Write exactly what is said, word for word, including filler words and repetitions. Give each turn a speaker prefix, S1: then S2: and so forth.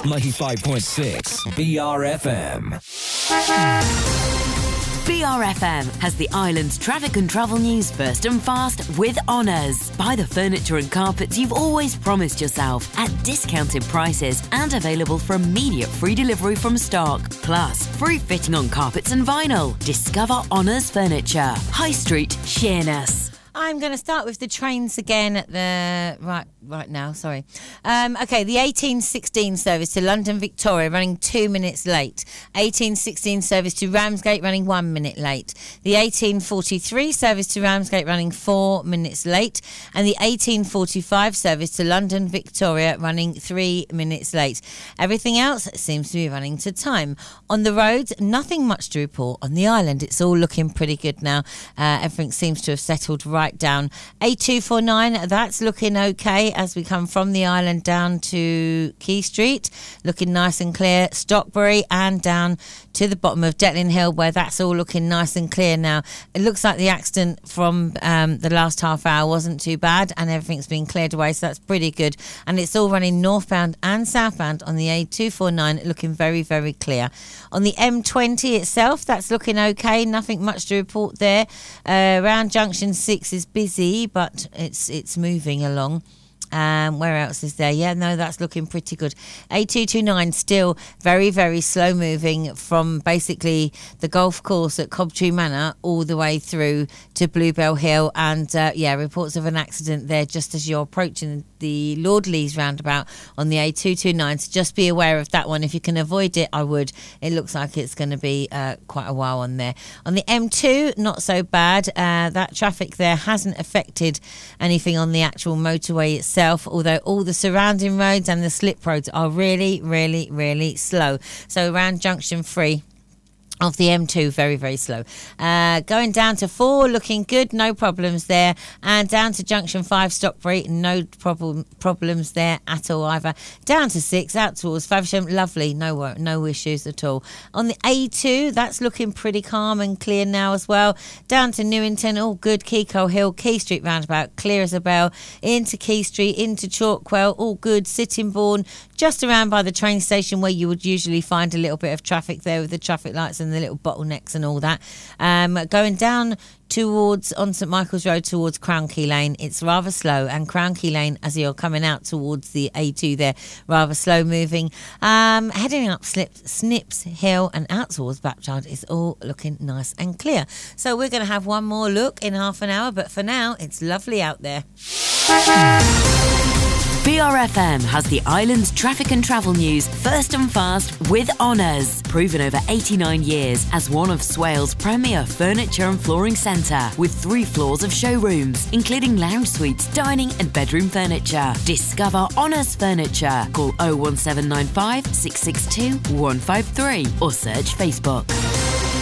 S1: ninety-five point six B R F M.
S2: B R F M has the island's traffic and travel news first and fast with Honours. Buy the furniture and carpets you've always promised yourself at discounted prices and available for immediate free delivery from stock. Plus, free fitting on carpets and vinyl. Discover Honours Furniture. High Street, Sheerness.
S3: I'm going to start with the trains again at the right right now. Sorry. Um, okay, the eighteen sixteen service to London Victoria running two minutes late. eighteen sixteen service to Ramsgate running one minute late. The eighteen forty-three service to Ramsgate running four minutes late, and the eighteen forty-five service to London Victoria running three minutes late. Everything else seems to be running to time. On the roads, nothing much to report. On the island, it's all looking pretty good now. Uh, everything seems to have settled right down. A two forty-nine, that's looking okay as we come from the island down to Quay Street, looking nice and clear. Stockbury and down to the bottom of Detling Hill, where that's all looking nice and clear now. It looks like the accident from um, the last half hour wasn't too bad, and everything's been cleared away, so that's pretty good. And it's all running northbound and southbound on the A two forty-nine, looking very, very clear. On the M twenty itself, that's looking okay. Nothing much to report there. Uh, around Junction six is busy, but it's it's moving along. Um, where else is there? Yeah, no, that's looking pretty good. A two twenty-nine still very, very slow moving from basically the golf course at Cobtree Manor all the way through to Bluebell Hill. And uh, yeah, reports of an accident there just as you're approaching the Lord Lees roundabout on the A two twenty-nine. So just be aware of that one. If you can avoid it, I would. It looks like it's going to be uh, quite a while on there. On the M two, not so bad. Uh, that traffic there hasn't affected anything on the actual motorway itself. Although all the surrounding roads and the slip roads are really, really, really slow. So around Junction three of the M two, very, very slow. Uh, going down to four, looking good, no problems there. And down to Junction five, Stockbury, no problem problems there at all either. Down to six, out towards Faversham, lovely, no no issues at all. On the A two, that's looking pretty calm and clear now as well. Down to Newington, all good. Keycole Hill, Quay Street roundabout, clear as a bell. Into Quay Street, into Chalkwell, all good. Sittingbourne, just around by the train station where you would usually find a little bit of traffic there with the traffic lights and the little bottlenecks and all that. Um, going down towards on St Michael's Road towards Crown Key Lane, it's rather slow, and Crown Key Lane as you're coming out towards the A two there, rather slow moving. Um, heading up Slip, Snips Hill and out towards Baptard is all looking nice and clear. So we're going to have one more look in half an hour, but for now it's lovely out there.
S2: B R F M has the island's traffic and travel news first and fast with Honours. Proven over eighty-nine years as one of Swale's premier furniture and flooring centre, with three floors of showrooms, including lounge suites, dining and bedroom furniture. Discover Honours Furniture. Call oh one seven nine five, six six two, one five three or search Facebook.